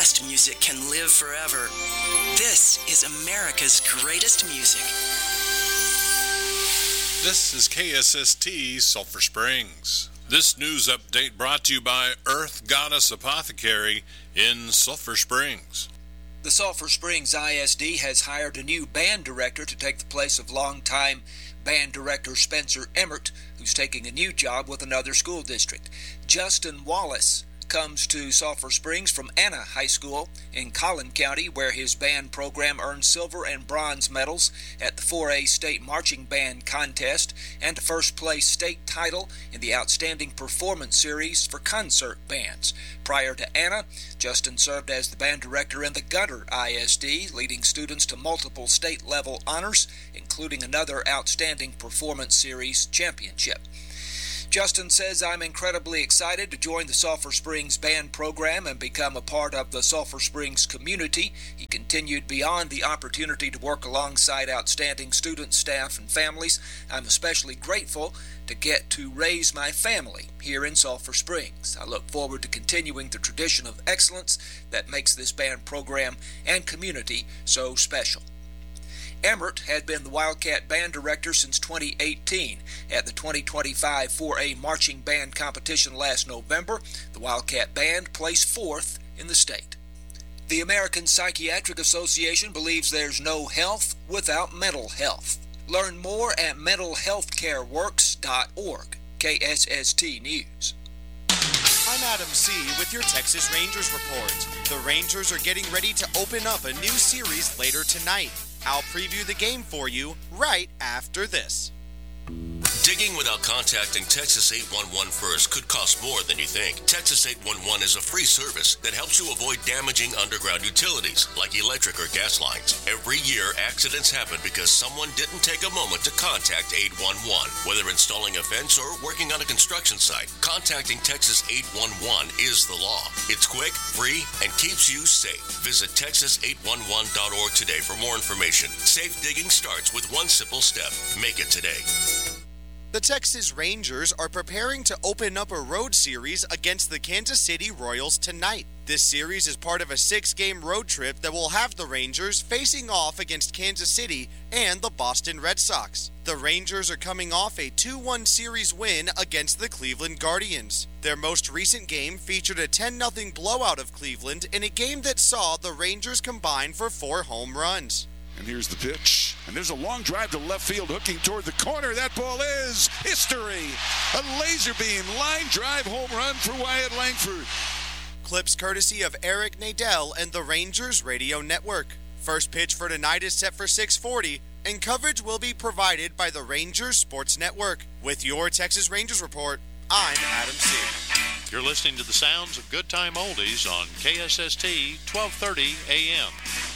best music can live forever. This is America's greatest music. This is KSST Sulphur Springs. This news update brought to you by Earth Goddess Apothecary in Sulphur Springs. The Sulphur Springs ISD has hired a new band director to take the place of longtime band director Spencer Emmert, who's taking a new job with another school district. Justin Wallace comes to Sulphur Springs from Anna High School in Collin County, where his band program earned silver and bronze medals at the 4A State Marching Band Contest and a first-place state title in the Outstanding Performance Series for concert bands. Prior to Anna, Justin served as the band director in the Gunter ISD, leading students to multiple state-level honors, including another Outstanding Performance Series championship. Justin says, "I'm incredibly excited to join the Sulphur Springs band program and become a part of the Sulphur Springs community." He continued, "Beyond the opportunity to work alongside outstanding students, staff, and families, I'm especially grateful to get to raise my family here in Sulphur Springs. I look forward to continuing the tradition of excellence that makes this band program and community so special." Emmert had been the Wildcat band director since 2018. At the 2025 4A Marching Band Competition last November, the Wildcat Band placed 4th in the state. The American Psychiatric Association believes there's no health without mental health. Learn more at mentalhealthcareworks.org. KSST News. I'm Adam C. with your Texas Rangers report. The Rangers are getting ready to open up a new series later tonight. I'll preview the game for you right after this. Digging without contacting Texas 811 first could cost more than you think. Texas 811 is a free service that helps you avoid damaging underground utilities like electric or gas lines. Every year, accidents happen because someone didn't take a moment to contact 811. Whether installing a fence or working on a construction site, contacting Texas 811 is the law. It's quick, free, and keeps you safe. Visit texas811.org today for more information. Safe digging starts with one simple step. Make it today. The Texas Rangers are preparing to open up a road series against the Kansas City Royals tonight. This series is part of a 6-game road trip that will have the Rangers facing off against Kansas City and the Boston Red Sox. The Rangers are coming off a 2-1 series win against the Cleveland Guardians. Their most recent game featured a 10-0 blowout of Cleveland in a game that saw the Rangers combine for 4 home runs. And here's the pitch. And there's a long drive to left field, hooking toward the corner. That ball is history. A laser beam line drive home run for Wyatt Langford. Clips courtesy of Eric Nadel and the Rangers Radio Network. First pitch for tonight is set for 6:40, and coverage will be provided by the Rangers Sports Network. With your Texas Rangers report, I'm Adam C. You're listening to the sounds of Good Time Oldies on KSST 1230 AM.